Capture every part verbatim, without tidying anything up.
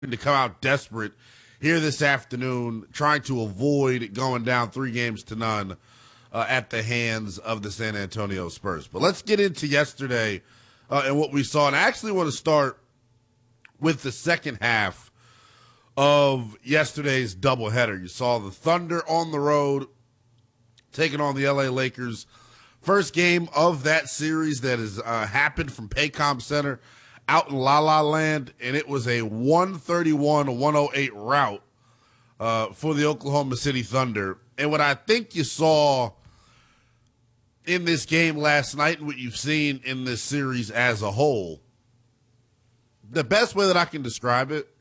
to come out desperate here this afternoon, trying to avoid going down three games to none uh, at the hands of the San Antonio Spurs. But let's get into yesterday uh, and what we saw. And I actually want to start with the second half of yesterday's doubleheader. You saw the Thunder on the road taking on the L A Lakers. First game of that series that has uh, happened from Paycom Center out in La La Land, and it was a one thirty-one to one oh eight rout uh, for the Oklahoma City Thunder. And what I think you saw in this game last night and what you've seen in this series as a whole, the best way that I can describe it,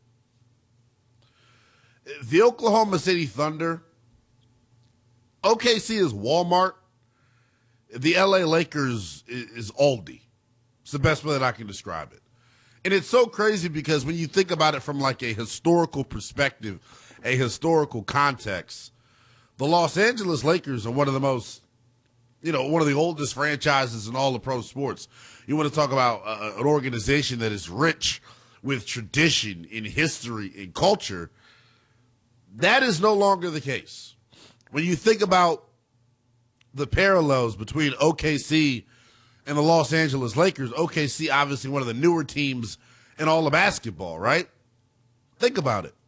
the Oklahoma City Thunder, O K C is Walmart, the L A Lakers is Aldi. It's the best way that I can describe it. And it's so crazy because when you think about it from like a historical perspective, a historical context, the Los Angeles Lakers are one of the most, you know, one of the oldest franchises in all of pro sports. You want to talk about uh, an organization that is rich with tradition, in history, in culture. That is no longer the case. When you think about the parallels between O K C and the Los Angeles Lakers, O K C obviously one of the newer teams in all of basketball, right? Think about it.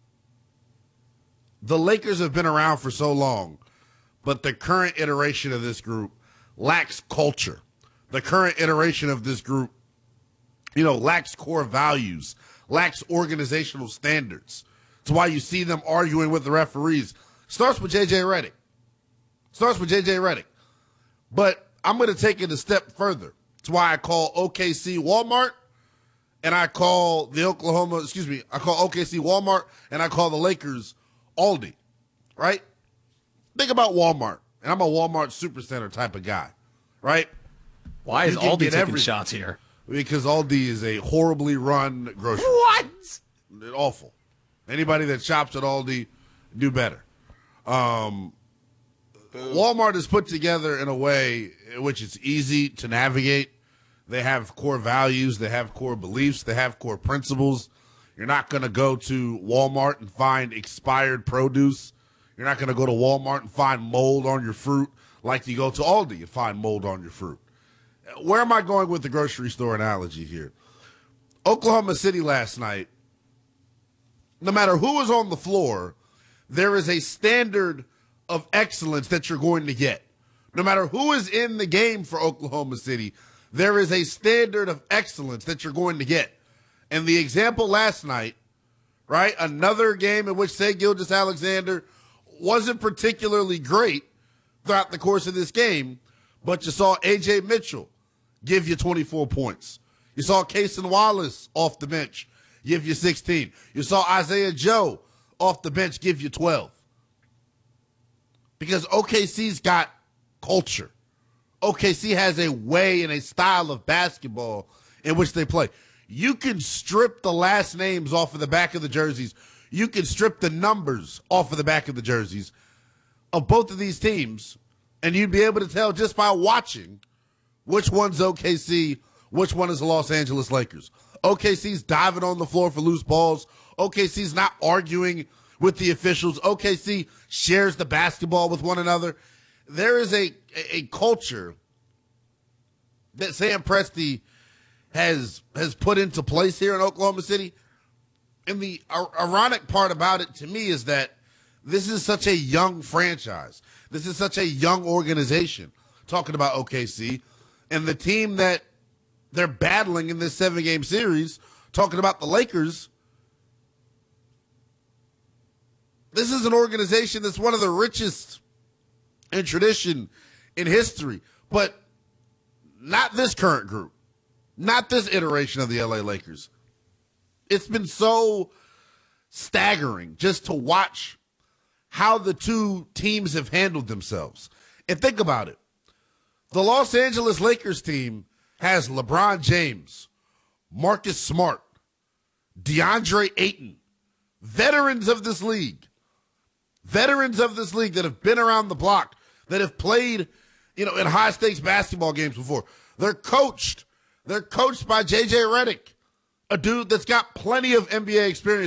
The Lakers have been around for so long, but the current iteration of this group lacks culture. The current iteration of this group, you know, lacks core values, lacks organizational standards. That's why you see them arguing with the referees. Starts with J J Redick. Starts with J J Redick. But I'm going to take it a step further. That's why I call O K C Walmart, and I call the Oklahoma, excuse me, I call O K C Walmart, and I call the Lakers Aldi, right? Think about Walmart, and I'm a Walmart Supercenter type of guy, right? Why is Aldi taking everything. shots here? Because Aldi is a horribly run grocery. What? Awful. Anybody that shops at Aldi, do better. Um, Walmart is put together in a way in which it's easy to navigate. They have core values. They have core beliefs. They have core principles. You're not going to go to Walmart and find expired produce. You're not going to go to Walmart and find mold on your fruit like you go to Aldi and find mold on your fruit. Where am I going with the grocery store analogy here? Oklahoma City last night, no matter who is on the floor, there is a standard of excellence that you're going to get. No matter who is in the game for Oklahoma City, there is a standard of excellence that you're going to get. And the example last night, right, another game in which Shai Gilgeous-Alexander wasn't particularly great throughout the course of this game, but you saw A J Mitchell give you twenty-four points. You saw Cason Wallace off the bench give you sixteen. You saw Isaiah Joe off the bench give you twelve. Because O K C's got culture. O K C has a way and a style of basketball in which they play. You can strip the last names off of the back of the jerseys. You can strip the numbers off of the back of the jerseys of both of these teams, and you'd be able to tell just by watching which one's O K C, which one is the Los Angeles Lakers. O K C's diving on the floor for loose balls. O K C's not arguing with the officials. O K C shares the basketball with one another. There is a, a, a culture that Sam Presti has has put into place here in Oklahoma City. And the ir- ironic part about it to me is that this is such a young franchise. This is such a young organization, talking about O K C. And the team that they're battling in this seven-game series, talking about the Lakers, this is an organization that's one of the richest in tradition in history, but not this current group, not this iteration of the L A Lakers. It's been so staggering just to watch how the two teams have handled themselves. And think about it. The Los Angeles Lakers team has LeBron James, Marcus Smart, DeAndre Ayton, veterans of this league, veterans of this league that have been around the block, that have played, you know, in high-stakes basketball games before. They're coached. They're coached by J J Redick. a dude that's got plenty of N B A experience